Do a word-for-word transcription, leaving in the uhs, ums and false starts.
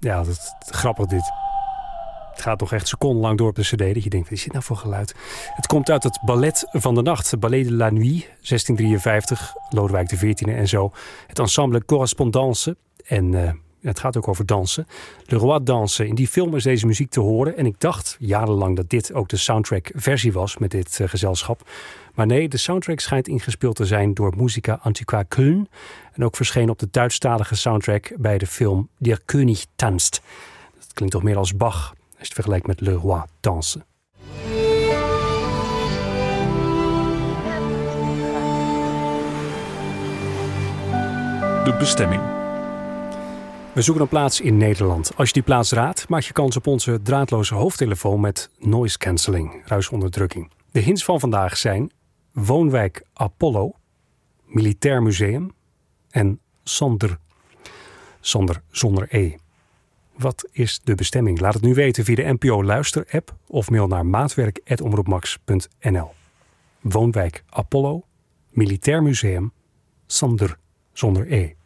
Ja, dat is grappig dit. Het gaat toch echt secondenlang door op de cd dat je denkt, wat is dit nou voor geluid? Het komt uit het Ballet van de Nacht, Ballet de la Nuit, zestien drieënvijftig, Lodewijk de veertiende en zo. Het ensemble Correspondance en uh, het gaat ook over dansen. Le Roi Danse, in die film is deze muziek te horen. En ik dacht jarenlang dat dit ook de soundtrack-versie was met dit uh, gezelschap. Maar nee, de soundtrack schijnt ingespeeld te zijn door Musica Antiqua Köln. En ook verscheen op de Duitsstalige soundtrack bij de film Der König tanzt. Dat klinkt toch meer als Bach, als je het vergelijkt met Le Roi Danse. De bestemming. We zoeken een plaats in Nederland. Als je die plaats raadt, maak je kans op onze draadloze hoofdtelefoon met noise cancelling, ruisonderdrukking. De hints van vandaag zijn Woonwijk Apollo, Militair Museum en Sander. Sander zonder E. Wat is de bestemming? Laat het nu weten via de N P O Luister-app of mail naar maatwerk apenstaartje omroepmax punt n l. Woonwijk Apollo, Militair Museum, Sander zonder E.